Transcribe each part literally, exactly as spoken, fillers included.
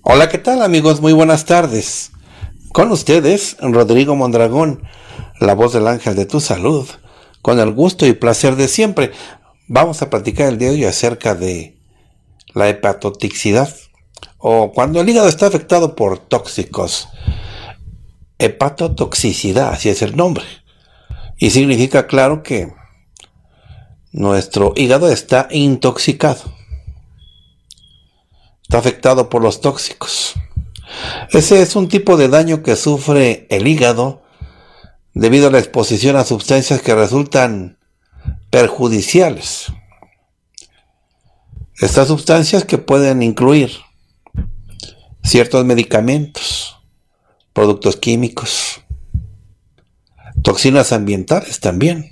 Hola, ¿qué tal amigos? Muy buenas tardes. Con ustedes, Rodrigo Mondragón, la voz del ángel de tu salud, con el gusto y placer de siempre. Vamos a platicar el día de hoy acerca de la hepatotoxicidad, o cuando el hígado está afectado por tóxicos. Hepatotoxicidad, así es el nombre. Y significa, claro, que nuestro hígado está intoxicado, está afectado por los tóxicos. Ese es un tipo de daño que sufre el hígado debido a la exposición a sustancias que resultan perjudiciales. Estas sustancias que pueden incluir ciertos medicamentos, productos químicos, toxinas ambientales también.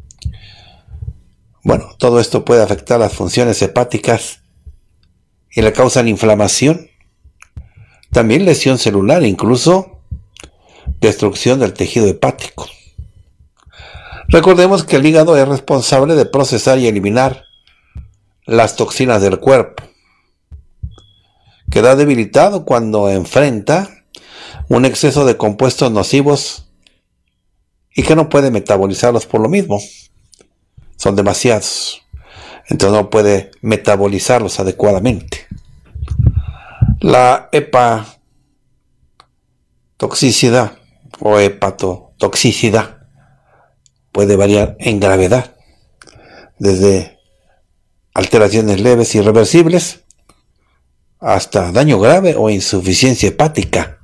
Bueno, todo esto puede afectar las funciones hepáticas y le causan inflamación, también lesión celular, incluso destrucción del tejido hepático. Recordemos que el hígado es responsable de procesar y eliminar las toxinas del cuerpo. Queda debilitado cuando enfrenta un exceso de compuestos nocivos y que no puede metabolizarlos por lo mismo. Son demasiados. Entonces no puede metabolizarlos adecuadamente. La hepatotoxicidad o hepatotoxicidad puede variar en gravedad, desde alteraciones leves y irreversibles hasta daño grave o insuficiencia hepática.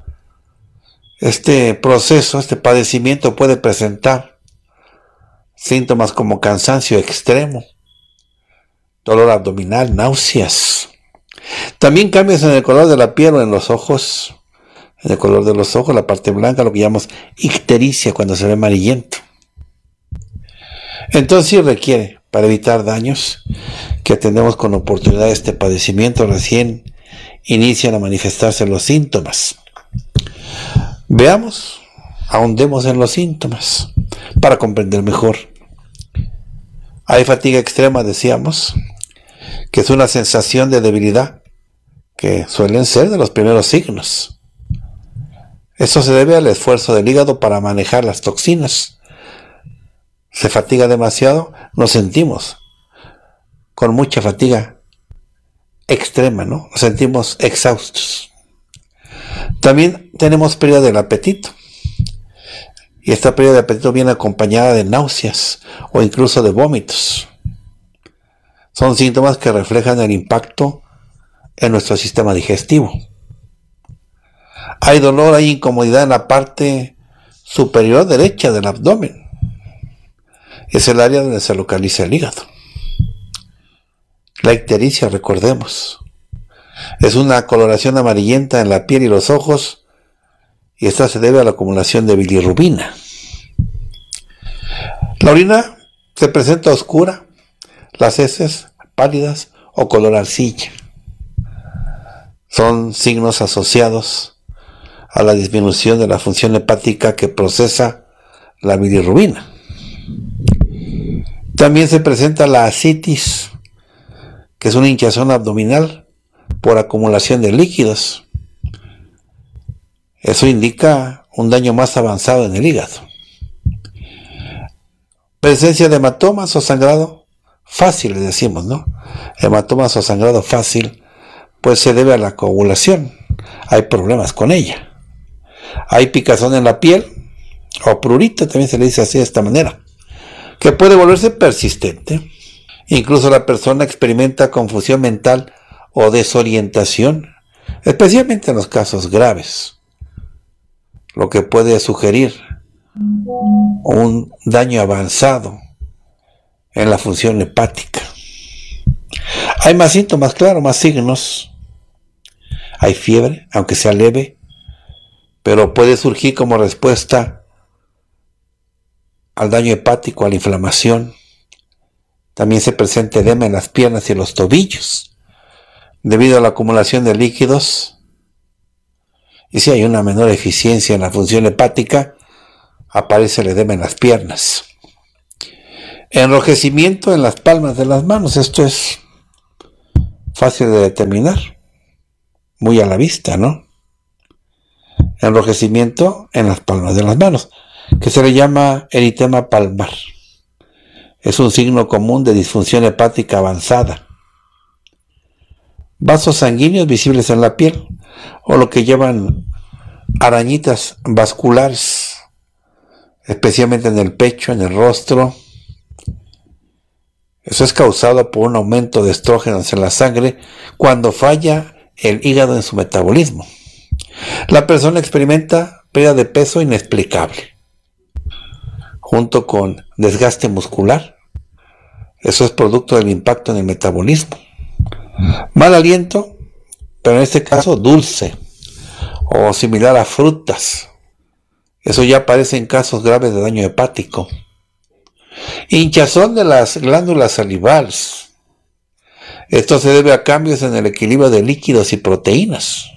Este proceso, este padecimiento puede presentar síntomas como cansancio extremo, dolor abdominal, náuseas. También cambios en el color de la piel o en los ojos, en el color de los ojos, la parte blanca, lo que llamamos ictericia, cuando se ve amarillento. Entonces sí requiere, para evitar daños, que atendemos con oportunidad este padecimiento recién inician a manifestarse los síntomas. Veamos, ahondemos en los síntomas para comprender mejor. Hay fatiga extrema, decíamos, que es una sensación de debilidad que suelen ser de los primeros signos. Eso se debe al esfuerzo del hígado para manejar las toxinas. Se fatiga demasiado, nos sentimos con mucha fatiga extrema, ¿no? Nos sentimos exhaustos. También tenemos pérdida del apetito. Y esta pérdida de apetito viene acompañada de náuseas o incluso de vómitos. Son síntomas que reflejan el impacto en nuestro sistema digestivo. Hay dolor, hay incomodidad en la parte superior derecha del abdomen. Es el área donde se localiza el hígado. La ictericia, recordemos, es una coloración amarillenta en la piel y los ojos, y esta se debe a la acumulación de bilirrubina. La orina se presenta oscura, las heces pálidas o color arcilla. Son signos asociados a la disminución de la función hepática que procesa la bilirrubina. También se presenta la ascitis, que es una hinchazón abdominal por acumulación de líquidos. Eso indica un daño más avanzado en el hígado. Presencia de hematomas o sangrado fácil, le decimos, ¿no? Hematomas o sangrado fácil, pues se debe a la coagulación. Hay problemas con ella. Hay picazón en la piel, o prurito, también se le dice así de esta manera, que puede volverse persistente. Incluso la persona experimenta confusión mental o desorientación, especialmente en los casos graves, lo que puede sugerir un daño avanzado en la función hepática. Hay más síntomas, claro, más signos. Hay fiebre, aunque sea leve, pero puede surgir como respuesta al daño hepático, a la inflamación. También se presenta edema en las piernas y los tobillos, debido a la acumulación de líquidos. Y si hay una menor eficiencia en la función hepática, aparece el edema en las piernas. Enrojecimiento en las palmas de las manos, esto es fácil de determinar. muy a la vista, ¿no? Enrojecimiento en las palmas de las manos, que se le llama eritema palmar. Es un signo común de disfunción hepática avanzada. Vasos sanguíneos visibles en la piel, o lo que llaman arañitas vasculares, especialmente en el pecho, en el rostro. Eso es causado por un aumento de estrógenos en la sangre cuando falla el hígado en su metabolismo. La persona experimenta pérdida de peso inexplicable, junto con desgaste muscular. Eso es producto del impacto en el metabolismo. Mal aliento, pero en este caso dulce o similar a frutas. Eso ya aparece en casos graves de daño hepático. Hinchazón de las glándulas salivales. Esto se debe a cambios en el equilibrio de líquidos y proteínas.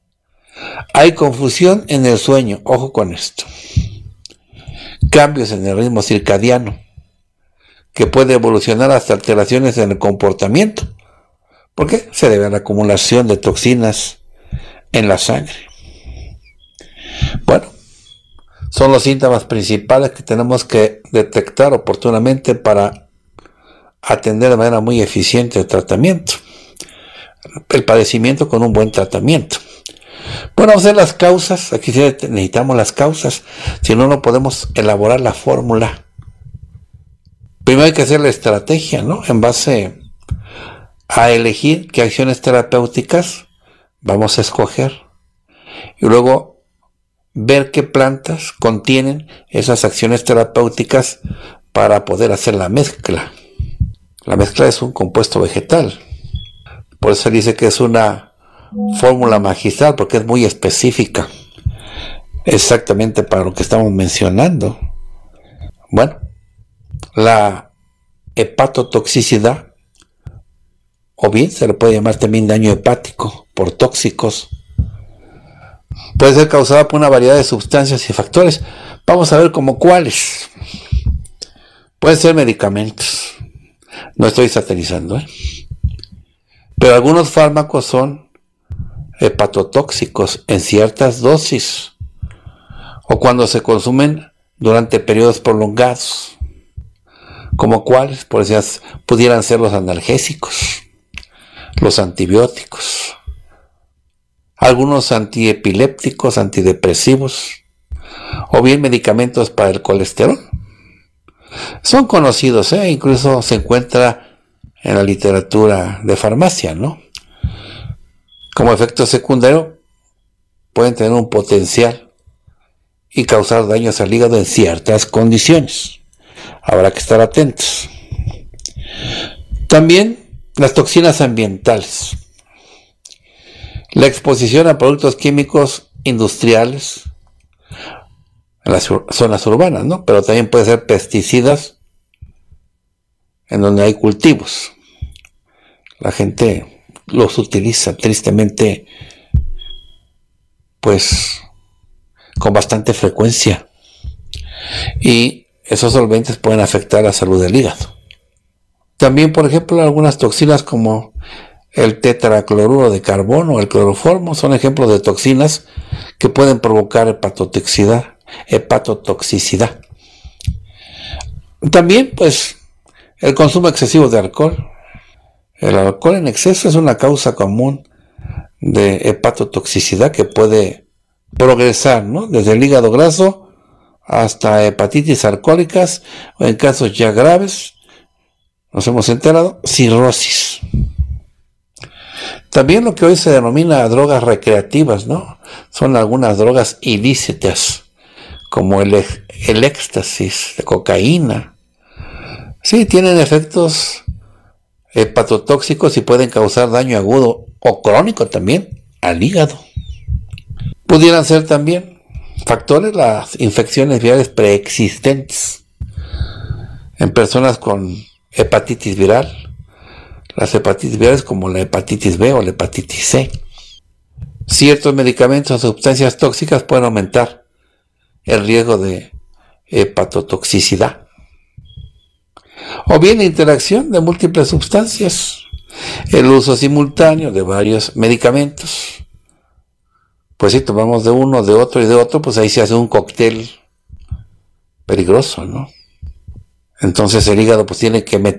Hay confusión en el sueño, ojo con esto. Cambios en el ritmo circadiano, que puede evolucionar hasta alteraciones en el comportamiento. ¿Por qué? Se debe a la acumulación de toxinas en la sangre. Bueno, son los síntomas principales que tenemos que detectar oportunamente para atender de manera muy eficiente el tratamiento. El padecimiento con un buen tratamiento. Bueno, vamos a ver las causas. Aquí sí necesitamos las causas. Si no, no podemos elaborar la fórmula. Primero hay que hacer la estrategia, ¿no? En base a elegir qué acciones terapéuticas vamos a escoger. Y luego ver qué plantas contienen esas acciones terapéuticas para poder hacer la mezcla. La mezcla es un compuesto vegetal. Por eso se dice que es una fórmula magistral, porque es muy específica. Exactamente para lo que estamos mencionando. Bueno, la hepatotoxicidad, o bien se le puede llamar también daño hepático por tóxicos, puede ser causada por una variedad de sustancias y factores. Vamos a ver como cuáles. Pueden ser medicamentos. No estoy satanizando, ¿eh? Pero algunos fármacos son hepatotóxicos en ciertas dosis o cuando se consumen durante periodos prolongados. ¿Como cuáles? Por decir, pudieran ser los analgésicos, los antibióticos, algunos antiepilépticos, antidepresivos, o bien medicamentos para el colesterol. Son conocidos, ¿eh? Incluso se encuentra en la literatura de farmacia, ¿no? Como efecto secundario, pueden tener un potencial y causar daños al hígado en ciertas condiciones. Habrá que estar atentos. También las toxinas ambientales. La exposición a productos químicos industriales en las zonas urbanas, ¿no? Pero también puede ser pesticidas en donde hay cultivos. La gente los utiliza tristemente, pues, con bastante frecuencia. Y esos solventes pueden afectar la salud del hígado. También, por ejemplo, algunas toxinas como el tetracloruro de carbono o el cloroformo son ejemplos de toxinas que pueden provocar hepatotoxicidad. hepatotoxicidad. También, pues, el consumo excesivo de alcohol. El alcohol en exceso es una causa común de hepatotoxicidad que puede progresar, ¿no? Desde el hígado graso hasta hepatitis alcohólicas o en casos ya graves, nos hemos enterado, cirrosis. También lo que hoy se denomina drogas recreativas, ¿no? Son algunas drogas ilícitas, como el, el éxtasis de cocaína. Sí, tienen efectos hepatotóxicos y pueden causar daño agudo o crónico también al hígado. Pudieran ser también factores las infecciones virales preexistentes en personas con hepatitis viral. Las hepatitis virales como la hepatitis B o la hepatitis C. Ciertos medicamentos o sustancias tóxicas pueden aumentar el riesgo de hepatotoxicidad. O bien la interacción de múltiples sustancias, el uso simultáneo de varios medicamentos, Pues si tomamos de uno, de otro y de otro, pues ahí se hace un cóctel peligroso, ¿no? Entonces el hígado pues tiene que meter